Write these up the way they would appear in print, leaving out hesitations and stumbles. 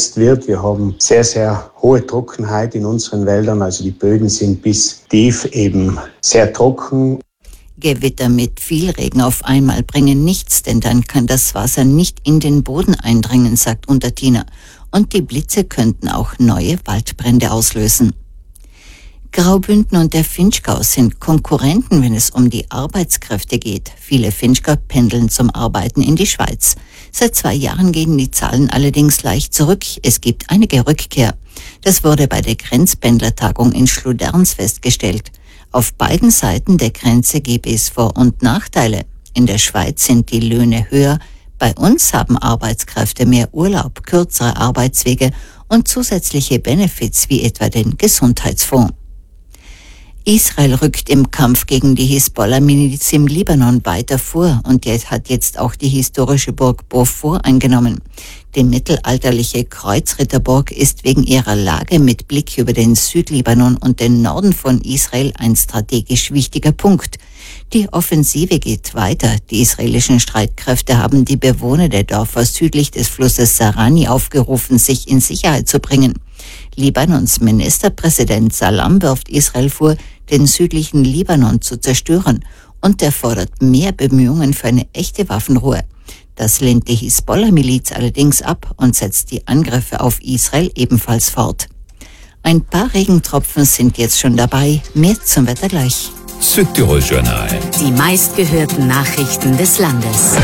genutzt wird. Wir haben sehr, sehr hohe Trockenheit in unseren Wäldern, also die Böden sind bis tief eben sehr trocken. Gewitter mit viel Regen auf einmal bringen nichts, denn dann kann das Wasser nicht in den Boden eindringen, sagt Untertiner. Und die Blitze könnten auch neue Waldbrände auslösen. Graubünden und der Finchgau sind Konkurrenten, wenn es um die Arbeitskräfte geht. Viele Finchgau pendeln zum Arbeiten in die Schweiz. Seit 2 Jahren gehen die Zahlen allerdings leicht zurück. Es gibt einige Rückkehr. Das wurde bei der Grenzpendlertagung in Schluderns festgestellt. Auf beiden Seiten der Grenze gäbe es Vor- und Nachteile. In der Schweiz sind die Löhne höher. Bei uns haben Arbeitskräfte mehr Urlaub, kürzere Arbeitswege und zusätzliche Benefits wie etwa den Gesundheitsfonds. Israel rückt im Kampf gegen die Hisbollah-Miliz im Libanon weiter vor und hat jetzt auch die historische Burg Beaufort eingenommen. Die mittelalterliche Kreuzritterburg ist wegen ihrer Lage mit Blick über den Südlibanon und den Norden von Israel ein strategisch wichtiger Punkt. Die Offensive geht weiter. Die israelischen Streitkräfte haben die Bewohner der Dörfer südlich des Flusses Sarani aufgerufen, sich in Sicherheit zu bringen. Libanons Ministerpräsident Salam wirft Israel vor, den südlichen Libanon zu zerstören, und er fordert mehr Bemühungen für eine echte Waffenruhe. Das lehnt die Hisbollah-Miliz allerdings ab und setzt die Angriffe auf Israel ebenfalls fort. Ein paar Regentropfen sind jetzt schon dabei. Mehr zum Wetter gleich. Südtirol Journal. Die meistgehörten Nachrichten des Landes.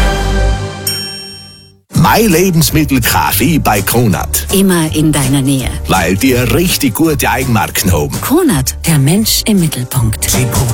Mein Lebensmittel Kaffee bei Kronat. Immer in deiner Nähe. Weil die richtig gute Eigenmarken haben. Kronat, der Mensch im Mittelpunkt.